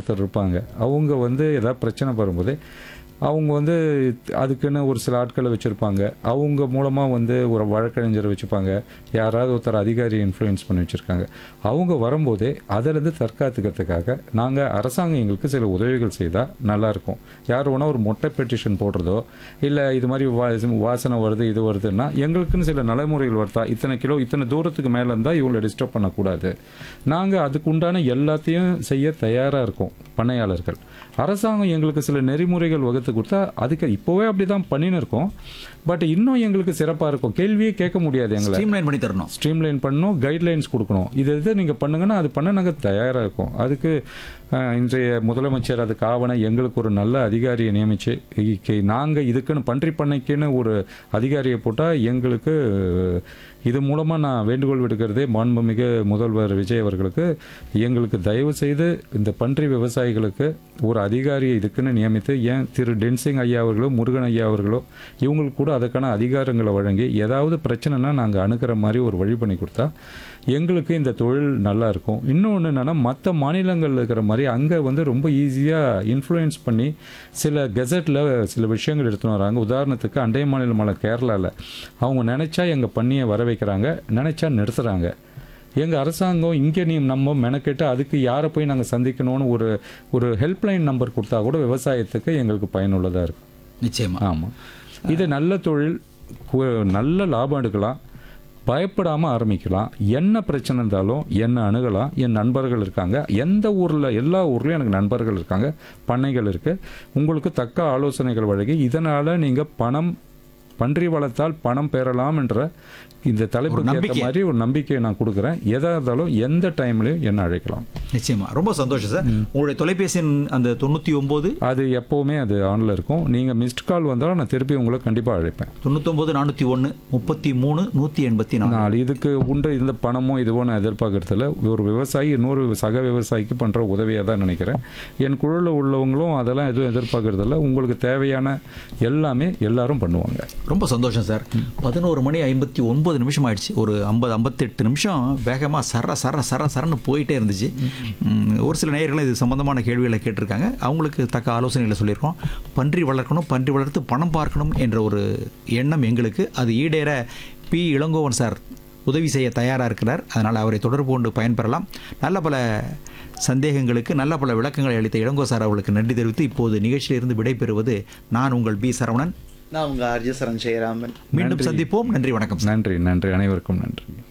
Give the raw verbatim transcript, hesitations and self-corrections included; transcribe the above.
ஒருத்தர் இருப்பாங்க. அவங்க வந்து ஏதாவது பிரச்சனை வரும்போது அவங்க வந்து அதுக்குன்னு ஒரு சில ஆட்களை வச்சுருப்பாங்க. அவங்க மூலமாக வந்து ஒரு வழக்கறிஞரை வச்சுப்பாங்க. யாராவது ஒருத்தர் அதிகாரியை இன்ஃப்ளூயன்ஸ் பண்ணி வச்சுருக்காங்க. அவங்க வரும்போதே அதிலேருந்து தற்காத்துக்கிறதுக்காக நாங்கள் அரசாங்கம் எங்களுக்கு சில உதவிகள் செய்தால் நல்லாயிருக்கும். யார் வேணால் ஒரு மொட்டை பெட்டிஷன் போடுறதோ இல்லை இது மாதிரி வா வாசனை வருது இது வருதுன்னா எங்களுக்குன்னு சில நடைமுறைகள் வருதா, இத்தனை கிலோ இத்தனை தூரத்துக்கு மேலே இருந்தால் இவங்களை டிஸ்டர்ப் பண்ணக்கூடாது. நாங்கள் அதுக்கு உண்டான எல்லாத்தையும் செய்ய தயாராக இருக்கோம் பண்ணையாளர்கள். அரசாங்கம் எங்களுக்கு சில நெறிமுறைகள் வகுத்து கொடுத்தா அதுக்கு இப்போவே அப்படி தான் பண்ணின்னு இருக்கோம். பட் இன்னும் எங்களுக்கு சிறப்பாக இருக்கும். கேள்வியே கேட்க முடியாது. எங்களை ஸ்ட்ரீம்லைன் பண்ணி தரணும், ஸ்ட்ரீம்லைன் பண்ணணும், கைட்லைன்ஸ் கொடுக்கணும். இது இது நீங்கள் பண்ணுங்கன்னா அது பண்ண நாங்கள் தயாராக இருக்கோம். அதுக்கு இன்றைய முதலமைச்சர் அதுக்கு ஆவண எங்களுக்கு ஒரு நல்ல அதிகாரியை நியமித்து நாங்கள் இதுக்குன்னு பன்றி பண்ணைக்குன்னு ஒரு அதிகாரியை போட்டால் எங்களுக்கு இது மூலமாக நான் வேண்டுகோள் விடுக்கிறதே மாண்புமிகு முதல்வர் விஜய் அவர்களுக்கு, எங்களுக்கு தயவு செய்து இந்த பன்றி விவசாயிகளுக்கு ஒரு அதிகாரியை இதுக்குன்னு நியமித்து, ஏன் திரு டென்சிங் ஐயா அவர்களோ முருகன் ஐயா அவர்களோ இவங்களுக்கு கூட அதுக்கான அதிகாரங்களை வழங்கி ஏதாவது பிரச்சனைனா நாங்கள் அணுகிற மாதிரி ஒரு வழி பண்ணி கொடுத்தா எங்களுக்கு இந்த தொழில் நல்லா இருக்கும். இன்னொன்று என்னென்னா மற்ற மாநிலங்களில் இருக்கிற மாதிரி அங்கே வந்து ரொம்ப ஈஸியாக இன்ஃப்ளூயன்ஸ் பண்ணி சில கெசட்டில் சில விஷயங்கள் எடுத்துன்னு வராங்க. உதாரணத்துக்கு அண்டை மாநிலமான கேரளாவில் அவங்க நினச்சா எங்கள் பண்ணியை வர வைக்கிறாங்க, நினச்சா நிறுத்துகிறாங்க. எங்கள் அரசாங்கம் இங்கே நீ நம்ம மெனக்கெட்டு அதுக்கு யாரை போய் நாங்கள் சந்திக்கணும்னு ஒரு ஒரு ஹெல்ப்லைன் நம்பர் கொடுத்தா கூட விவசாயத்துக்கு எங்களுக்கு பயனுள்ளதாக இருக்கும். நிச்சயமாக. ஆமாம், இது நல்ல தொழில், நல்ல லாபம் எடுக்கலாம், பயப்படாமல் ஆரம்பிக்கலாம். என்ன பிரச்சனை இருந்தாலும் என்னை அணுகலாம். என் நண்பர்கள் இருக்காங்க எந்த ஊரில், எல்லா ஊர்லேயும் எனக்கு நண்பர்கள் இருக்காங்க, பண்ணைகள் இருக்குது. உங்களுக்கு தக்க ஆலோசனைகள் வழங்கி இதனால் நீங்கள் பணம் பன்றி வளர்த்தால் பணம் பெறலாம் என்ற இந்த தலைப்புக்கு ஏற்ற மாதிரி ஒரு நம்பிக்கையை நான் கொடுக்குறேன். எதாக இருந்தாலும் எந்த டைம்லையும் என்ன அழைக்கலாம். நிச்சயமா, ரொம்ப சந்தோஷம் சார். உங்களுடைய தொலைபேசியின் அந்த தொண்ணூற்றி ஒம்பது அது எப்போவுமே அது ஆனில் இருக்கும். நீங்கள் மிஸ்ட் கால் வந்தாலும் நான் திருப்பி உங்களை கண்டிப்பாக அழைப்பேன். தொண்ணூத்தொம்பது நானூற்றி ஒன்று முப்பத்தி மூணு நூற்றி எண்பத்தி நாலு. இதுக்கு உண்டு இந்த பணமோ இதுவோ நான் எதிர்பார்க்கறதில்ல. ஒரு விவசாயி இன்னொரு சக விவசாயிக்கு பண்ணுற உதவியாக தான் நினைக்கிறேன். என் குழுவில் உள்ளவங்களும் அதெல்லாம் எதுவும் எதிர்பார்க்கறதில்ல. உங்களுக்கு தேவையான எல்லாமே எல்லாரும் பண்ணுவாங்க. ரொம்ப சந்தோஷம் சார். பதினோரு மணி ஐம்பத்தி ஒன்பது நிமிஷம் ஆயிடுச்சு. ஒரு ஐம்பது ஐம்பத்தெட்டு நிமிஷம் வேகமாக சர சர சர சரன்னு போயிட்டே இருந்துச்சு. ஒரு சில நேயர்களும் இது சம்பந்தமான கேள்விகளை கேட்டிருக்காங்க. அவங்களுக்கு தக்க ஆலோசனைகளை சொல்லியிருக்கோம். பன்றி வளர்க்கணும், பன்றி வளர்த்து பணம் பார்க்கணும் என்ற ஒரு எண்ணம் எங்களுக்கு. அது ஈடேற பி இளங்கோவன் சார் உதவி செய்ய தயாராக இருக்கிறார். அதனால் அவரை தொடர்பு கொண்டு பயன்பெறலாம். நல்ல பல சந்தேகங்களுக்கு நல்ல பல விளக்கங்களை அளித்த இளங்கோ சார் அவர்களுக்கு நன்றி தெரிவித்து இப்போது நிகழ்ச்சியிலிருந்து விடைபெறுவது நான் உங்கள் பி சரவணன். நான் உங்கள் ஆர்ஜே சரண் ஜெயராமன். மீண்டும் சந்திப்போம். நன்றி, வணக்கம். நன்றி நன்றி அனைவருக்கும் நன்றி.